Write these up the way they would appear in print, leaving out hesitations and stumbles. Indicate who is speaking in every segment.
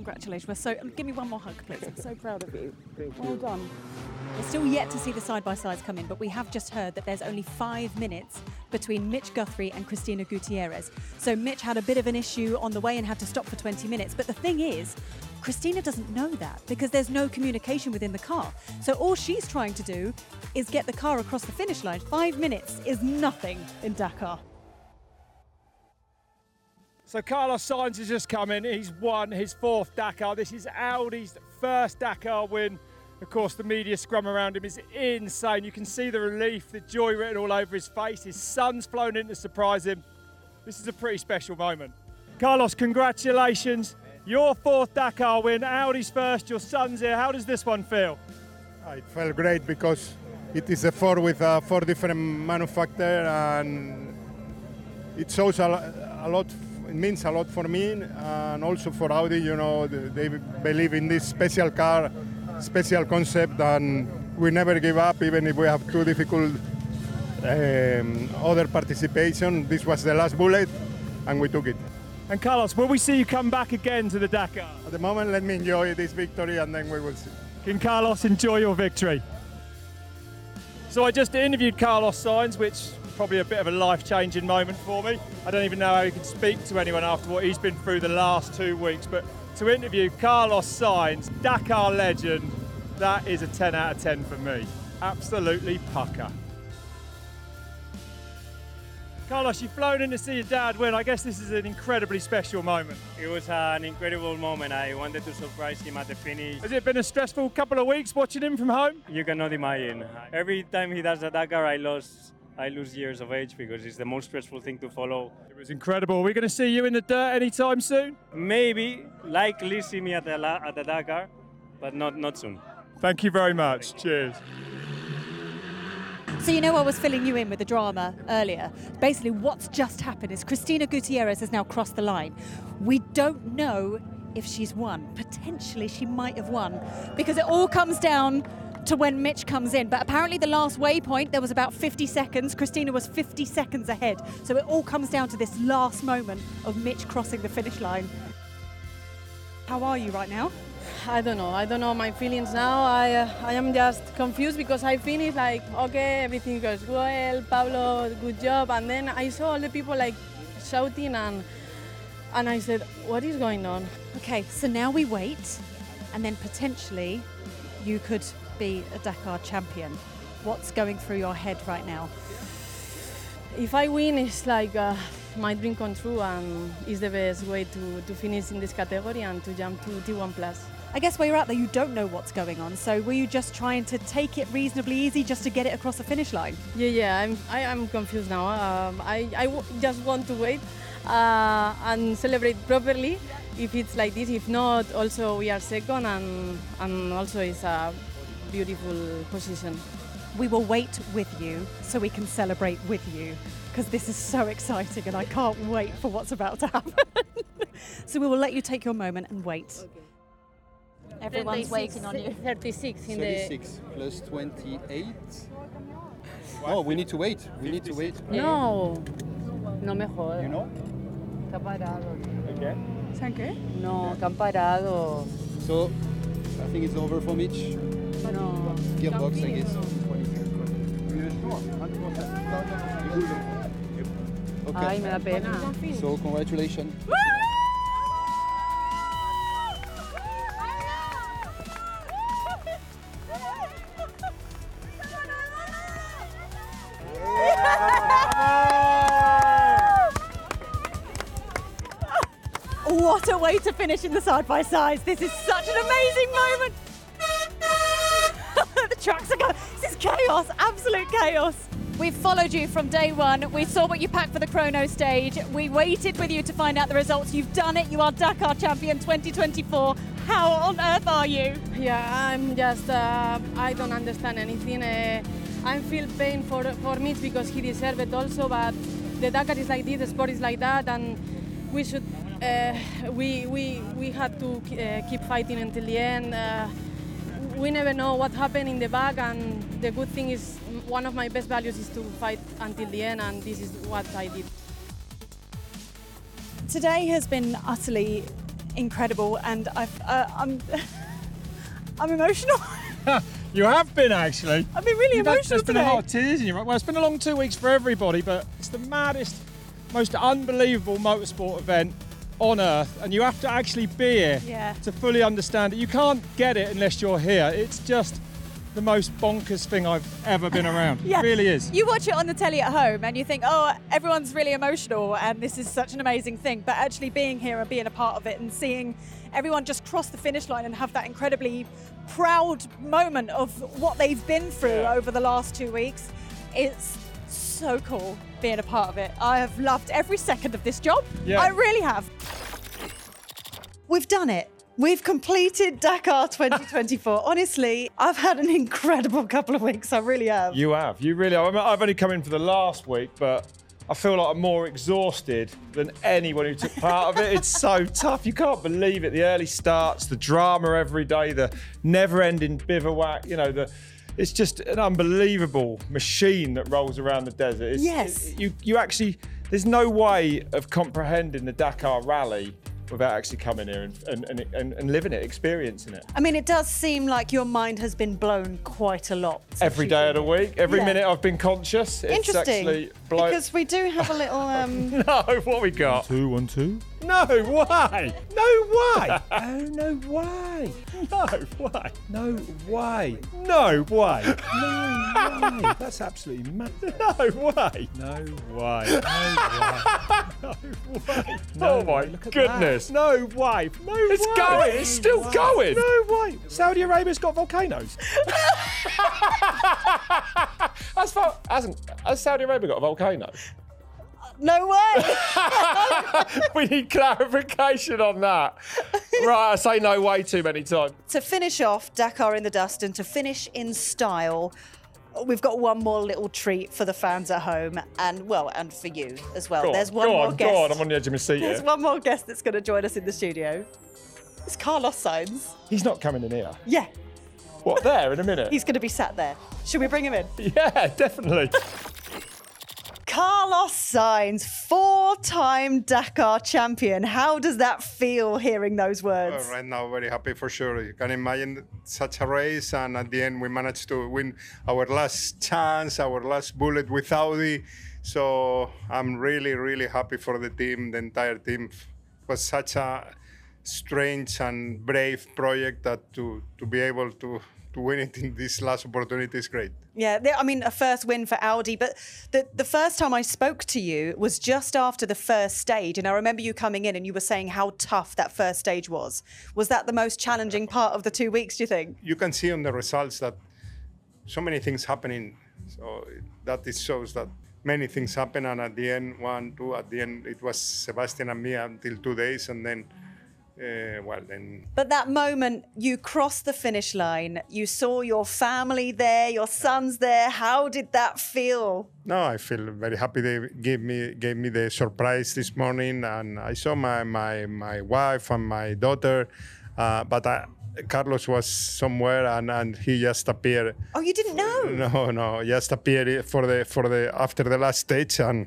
Speaker 1: congratulations. We're so. Give me one more hug, please. I'm so proud of you.
Speaker 2: Well done.
Speaker 1: We're still yet to see the side-by-sides come in, but we have just heard that there's only 5 minutes between Mitch Guthrie and Cristina Gutierrez. So Mitch had a bit of an issue on the way and had to stop for 20 minutes. But the thing is, Cristina doesn't know that because there's no communication within the car. So all she's trying to do is get the car across the finish line. 5 minutes is nothing in Dakar.
Speaker 3: So Carlos Sainz has just come in. He's won his 4th Dakar. This is Audi's first Dakar win. Of course, the media scrum around him is insane. You can see the relief, the joy written all over his face. His son's flown in to surprise him. This is a pretty special moment. Carlos, congratulations. Your 4th Dakar win, Audi's first, your son's here. How does this one feel?
Speaker 4: It felt great because it is a 4 with 4 different manufacturers, and it shows a lot. It means a lot for me and also for Audi. You know, they believe in this special car, special concept, and we never give up even if we have 2 difficult other participation. This was the last bullet and we took it.
Speaker 3: And Carlos, will we see you come back again to the Dakar?
Speaker 4: At the moment, let me enjoy this victory and then we will see.
Speaker 3: Can Carlos enjoy your victory? So I just interviewed Carlos Sainz, which probably a bit of a life-changing moment for me. I don't even know how he can speak to anyone after what he's been through the last 2 weeks, but to interview Carlos Sainz, Dakar legend, that is a 10 out of 10 for me. Absolutely pucker. Carlos, you've flown in to see your dad win. I guess this is an incredibly special moment.
Speaker 5: It was an incredible moment. I wanted to surprise him at the finish.
Speaker 3: Has it been a stressful couple of weeks watching him from home?
Speaker 5: You cannot imagine. Every time he does a Dakar, I lose years of age because it's the most stressful thing to follow.
Speaker 3: It was incredible. Are we going to see you in the dirt anytime soon?
Speaker 5: Maybe, likely see me at the Dakar, but not soon.
Speaker 3: Thank you very much. Cheers.
Speaker 1: So you know I was filling you in with the drama earlier. Basically what's just happened is Cristina Gutierrez has now crossed the line. We don't know if she's won. Potentially she might have won because it all comes down to when Mitch comes in. But apparently the last waypoint, there was about 50 seconds. Cristina was 50 seconds ahead. So it all comes down to this last moment of Mitch crossing the finish line. How are you right now?
Speaker 2: I don't know my feelings now. I am just confused because I finished like, okay, everything goes well, Pablo, good job. And then I saw all the people like shouting and I said, what is going on?
Speaker 1: Okay, so now we wait and then potentially you could be a Dakar champion. What's going through your head right now?
Speaker 2: If I win, it's like my dream come true and it's the best way to finish in this category and to jump to T1 Plus.
Speaker 1: I guess while you're out there, you don't know what's going on. So were you just trying to take it reasonably easy just to get it across the finish line?
Speaker 2: Yeah, I'm confused now. I just want to wait and celebrate properly if it's like this. If not, also we are second and also it's a beautiful position.
Speaker 1: We will wait with you so we can celebrate with you because this is so exciting and I can't wait for what's about to happen. So we will let you take your moment and wait.
Speaker 2: Okay.
Speaker 1: Everyone's
Speaker 2: 36,
Speaker 1: waiting on you.
Speaker 2: 36 in
Speaker 6: 36 plus 28. Oh, we need to wait. We need to wait.
Speaker 2: No me jodas.
Speaker 6: You know?
Speaker 2: Está parado.
Speaker 6: Again?
Speaker 1: ¿Saben qué?
Speaker 2: No, están parado.
Speaker 6: So, I think it's over for Mitch.
Speaker 2: No.
Speaker 6: Gearbox, I guess.
Speaker 2: Ay,
Speaker 6: Okay.
Speaker 2: me da pena.
Speaker 6: So, congratulations.
Speaker 1: What a way to finish in the side-by-sides. This is such an amazing moment. The trucks are going. This is chaos, absolute chaos. We've followed you from day one. We saw what you packed for the chrono stage. We waited with you to find out the results. You've done it. You are Dakar champion 2024. How on earth are you?
Speaker 2: Yeah, I'm just, I don't understand anything. I feel pain for Mitch because he deserves it also, but the Dakar is like this, the sport is like that, and we should, we had to keep fighting until the end. We never know what happened in the back, and the good thing is one of my best values is to fight until the end, and this is what I did.
Speaker 1: Today has been utterly incredible, and I'm emotional.
Speaker 3: You have been, actually.
Speaker 1: I've been really emotional
Speaker 3: There's been a
Speaker 1: today.
Speaker 3: lot of tears in your eyes. Well, it's been a long 2 weeks for everybody, but it's the maddest, most unbelievable motorsport event on earth, and you have to actually be here
Speaker 1: Yeah.
Speaker 3: to fully understand it. You can't get it unless you're here. It's just the most bonkers thing I've ever been around.
Speaker 1: Yeah.
Speaker 3: It really is.
Speaker 1: You watch it on the telly at home and you think, oh, everyone's really emotional and this is such an amazing thing. But actually being here and being a part of it and seeing everyone just cross the finish line and have that incredibly proud moment of what they've been through over the last 2 weeks, it's so cool being a part of it. I have loved every second of this job.
Speaker 3: Yeah.
Speaker 1: I really have. We've done it. We've completed Dakar 2024. Honestly, I've had an incredible couple of weeks. I really have.
Speaker 3: You have. You really have. I mean, I've only come in for the last week, but I feel like I'm more exhausted than anyone who took part of it. It's so tough. You can't believe it. The early starts, the drama every day, the never-ending bivouac. You know, it's just an unbelievable machine that rolls around the desert.
Speaker 1: Yes.
Speaker 3: You actually, there's no way of comprehending the Dakar Rally without actually coming here and living it, experiencing it.
Speaker 1: I mean, it does seem like your mind has been blown quite a lot. since
Speaker 3: Every
Speaker 1: you've
Speaker 3: day of
Speaker 1: been
Speaker 3: the
Speaker 1: here.
Speaker 3: week, every
Speaker 1: Yeah.
Speaker 3: minute I've been conscious. It's
Speaker 1: Interesting,
Speaker 3: actually blown.
Speaker 1: because we do have a little...
Speaker 3: No, what we got?
Speaker 4: 2, 1, 2.
Speaker 3: No way! No way! Oh, no way! No way! No way! No way! No way! That's absolutely mad. No way! No way! No way! Oh my goodness! No way! No way! It's going! It's still going! No way! Saudi Arabia's got volcanoes. Has Saudi Arabia got a volcano?
Speaker 1: No way!
Speaker 3: We need clarification on that. Right, I say no way too many times.
Speaker 1: To finish off Dakar in the dust and to finish in style, we've got one more little treat for the fans at home and, well, and for you as well. There's one more guest.
Speaker 3: Go on, I'm on the edge of my seat
Speaker 1: There's
Speaker 3: here.
Speaker 1: one more guest that's going to join us in the studio. It's Carlos Sainz.
Speaker 3: He's not coming in here.
Speaker 1: Yeah,
Speaker 3: What, there in a minute?
Speaker 1: he's going to be sat there. Should we bring him in?
Speaker 3: Yeah, definitely.
Speaker 1: Carlos Sainz, 4-time Dakar champion. How does that feel hearing those words?
Speaker 4: Right now, very happy for sure. You can imagine such a race, and at the end, we managed to win our last chance, our last bullet with Audi. So I'm really, really happy for the team. The entire team. It was such a strange and brave project that to be able to win it in this last opportunity is great.
Speaker 1: Yeah, I mean, a first win for Audi, but the first time I spoke to you was just after the first stage, and I remember you coming in and you were saying how tough that first stage was. Was that the most challenging part of the 2 weeks, do you think?
Speaker 4: You can see on the results that so many things happening. So that it shows that many things happen, and at the end, 1, 2, at the end, it was Sebastian and me until 2 days, and then, then
Speaker 1: But that moment, you crossed the finish line, you saw your family there, your son's there. How did that feel?
Speaker 4: no, I feel very happy. They gave me the surprise this morning, and I saw my wife and my daughter, but Carlos was somewhere, and he just appeared.
Speaker 1: Oh, you didn't know?
Speaker 4: No, just appeared for the after the last stage, and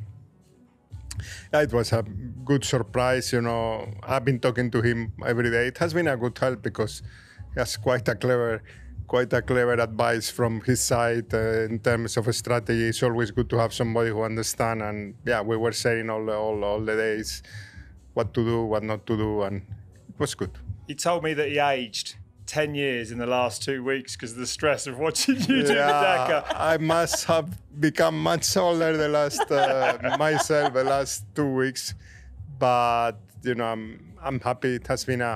Speaker 4: it was a good surprise. You know, I've been talking to him every day. It has been a good help because he has quite a clever advice from his side in terms of a strategy. It's always good to have somebody who understands. And yeah, we were saying all the days what to do, what not to do, and it was good.
Speaker 3: He told me that he aged 10 years in the last 2 weeks because of the stress of watching you do the Dakar.
Speaker 4: I must have become much older the last myself the last 2 weeks, but you know I'm happy. It has been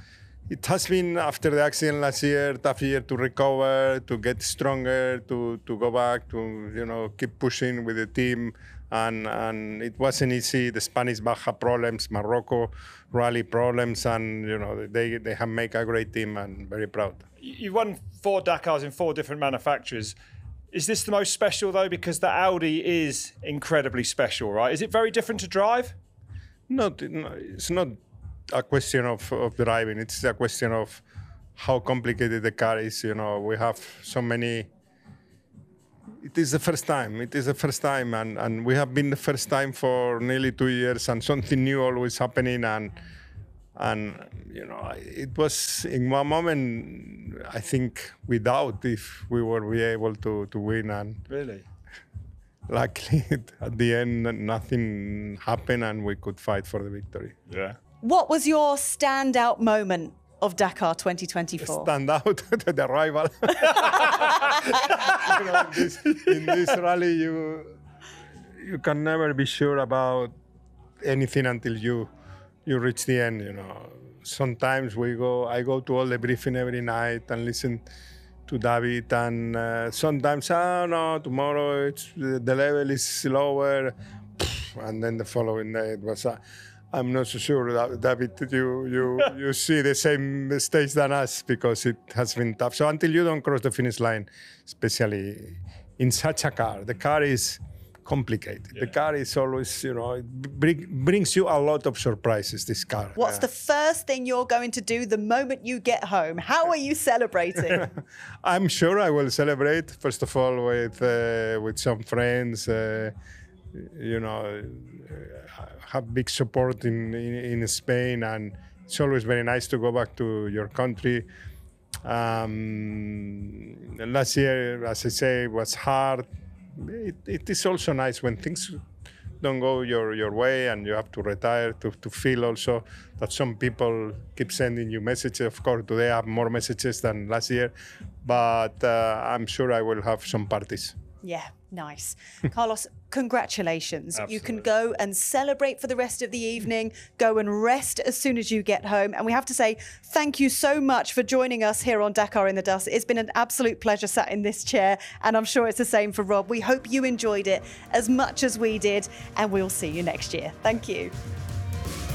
Speaker 4: after the accident last year, tough year to recover, to get stronger, to go back, to keep pushing with the team. And it wasn't easy. The Spanish Baja problems, Morocco rally problems, and they have made a great team, and very proud.
Speaker 3: You've won 4 Dakars in 4 different manufacturers. Is this the most special though? Because the Audi is incredibly special, right? Is it very different to drive?
Speaker 4: No, it's not a question of driving. It's a question of how complicated the car is. We have so many. It is the first time, and we have been the first time for nearly 2 years, and something new always happening, and And it was in one moment, I think, we doubt if we will be able to win. And
Speaker 3: Really?
Speaker 4: luckily, at the end, nothing happened and we could fight for the victory.
Speaker 3: Yeah.
Speaker 7: What was your standout moment of Dakar 2024?
Speaker 4: Stand out the rival. In this rally, you can never be sure about anything until you reach the end. Sometimes I go to all the briefing every night and listen to David, and sometimes no, tomorrow the level is lower, and then the following day it was. I'm not so sure that David, you see the same stage than us, because it has been tough. So until you don't cross the finish line, especially in such a car, the car is complicated. Yeah. The car is always, it brings you a lot of surprises, this car.
Speaker 7: What's the first thing you're going to do the moment you get home? How are you celebrating?
Speaker 4: I'm sure I will celebrate, first of all, with some friends, have big support in Spain, and it's always very nice to go back to your country. Last year, as I say, was hard. It is also nice when things don't go your way and you have to retire, to feel also that some people keep sending you messages. Of course, today I have more messages than last year, but I'm sure I will have some parties.
Speaker 7: Yeah, nice. Carlos, congratulations.
Speaker 3: Absolutely.
Speaker 7: You can go and celebrate for the rest of the evening, go and rest as soon as you get home. And we have to say thank you so much for joining us here on Dakar in the Dust. It's been an absolute pleasure sat in this chair, and I'm sure it's the same for Rob. We hope you enjoyed it as much as we did, and we'll see you next year. Thank you.